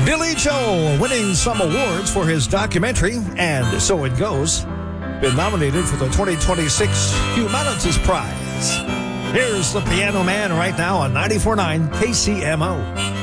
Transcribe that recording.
Billy Joel winning some awards for his documentary, And So It Goes. Been nominated for the 2026 Humanities Prize. Here's the Piano Man right now on 94.9 KCMO.